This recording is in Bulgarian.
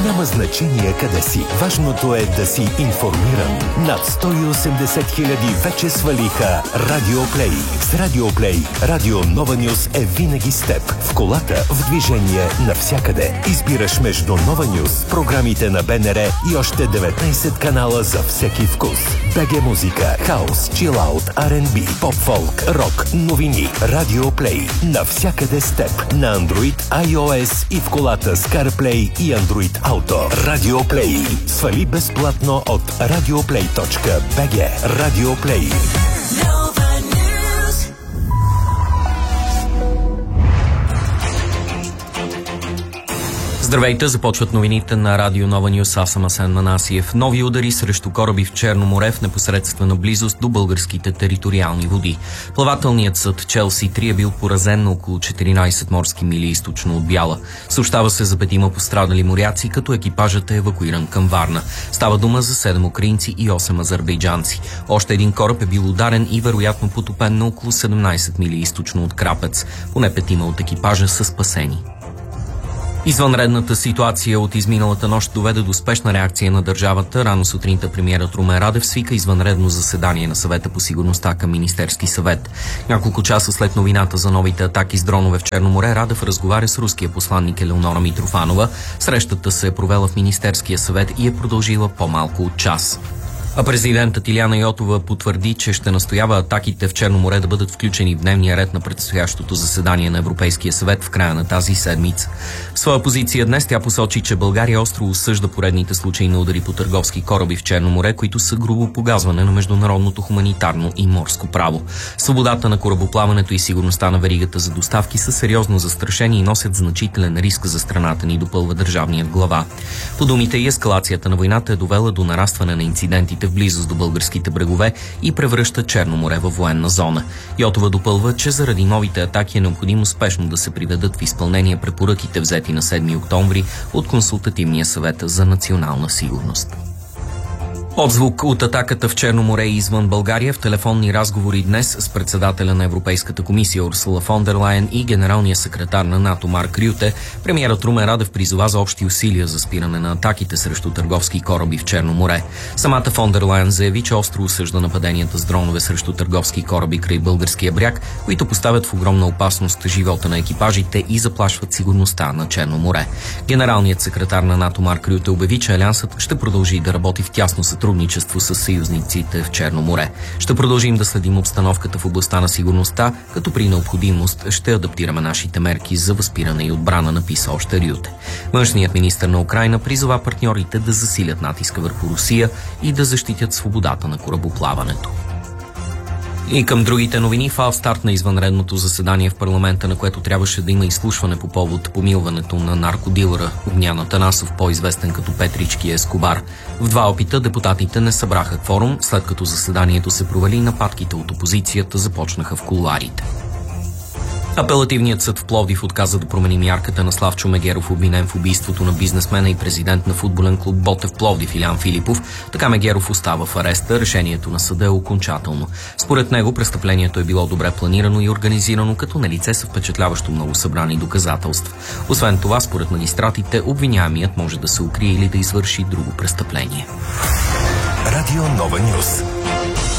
Няма значение къде си. Важното е да си информиран. Над 180 хиляди вече свалиха Радио Плей. С Радио Плей, Радио Нова Нюс е винаги с теб. В колата, в движение, навсякъде. Избираш между Нова Нюс, програмите на БНР и още 19 канала за всеки вкус. БГ музика, хаус, чилаут, R&B, поп-фолк, рок, новини. Радио Плей. Навсякъде с теб. На Android, iOS и в колата с CarPlay и Android Auto. Радио Плей. Свали безплатно от radioplay.bg. Радио Плей. Здравейте, започват новините на Радио Нова Нюс. Аз съм Асен Манасиев. Нови удари срещу кораби в Черно море в непосредствена близост до българските териториални води. Плавателният съд Челси 3 е бил поразен на около 14 морски мили източно от Бяла. Съобщава се за 5 пострадали моряци, като екипажът е евакуиран към Варна. Става дума за 7 украинци и 8 азербайджанци. Още един кораб е бил ударен и вероятно потопен на около 17 мили източно от Крапец. Поне 5 от екипажа са спасени. Извънредната ситуация от изминалата нощ доведе до спешна реакция на държавата. Рано сутринта премиерът Румен Радев свика извънредно заседание на Съвета по сигурността към Министерски съвет. Няколко часа след новината за новите атаки с дронове в Черно море, Радев разговаря с руския посланник Елеонора Митрофанова. Срещата се е провела в Министерския съвет и е продължила по-малко от час. А президентът Илияна Йотова потвърди, че ще настоява атаките в Черно море да бъдат включени в дневния ред на предстоящото заседание на Европейския съвет в края на тази седмица. В своя позиция днес тя посочи, че България остро осъжда поредните случаи на удари по търговски кораби в Черно море, които са грубо погазване на международното хуманитарно и морско право. Свободата на корабоплаването и сигурността на веригата за доставки са сериозно застрашени и носят значителен риск за страната ни, допълва държавният глава. По думите и ескалацията на войната е довела до нарастване на инцидентите в близост до българските брегове и превръща Черно море във военна зона. Йотова допълва, че заради новите атаки е необходимо спешно да се приведат в изпълнение препоръките, взети на 7 октомври от Консултативния съвет за национална сигурност. Отзвук от атаката в Черно море и извън България в телефонни разговори днес с председателя на Европейската комисия Урсула фон дер Лайен и генералния секретар на НАТО Марк Рюте, премиерът Румен Радев призова за общи усилия за спиране на атаките срещу търговски кораби в Черно море. Самата фон дер Лайен заяви, че остро осъжда нападенията с дронове срещу търговски кораби край българския бряг, които поставят в огромна опасност живота на екипажите и заплашват сигурността на Черно море. Генералният секретар на НАТО Марк Рюте обяви, че Алиансът ще продължи да работи в тясно сътрудничество с съюзниците в Черно море. Ще продължим да следим обстановката в областта на сигурността, като при необходимост ще адаптираме нашите мерки за възпиране и отбрана, написа още Рюте. Външният министър на Украйна призова партньорите да засилят натиска върху Русия и да защитят свободата на корабоплаването. И към другите новини, фал старт на извънредното заседание в парламента, на което трябваше да има изслушване по повод помилването на наркодилъра Огнян Атанасов, по-известен като Петрички Ескобар. В 2 опита депутатите не събраха кворум, след като заседанието се провали и нападките от опозицията започнаха в кулоарите. Апелативният съд в Пловдив отказа да промени мярката на Славчо Мегеров, обвинен в убийството на бизнесмена и президент на футболен клуб Ботев Пловдив Илян Филипов. Така Мегеров остава в ареста. Решението на съда е окончателно. Според него престъплението е било добре планирано и организирано, като налице са впечатляващо много събрани доказателства. Освен това, според магистратите, обвиняемият може да се укрие или да извърши друго престъпление. Радио Нова Нюс.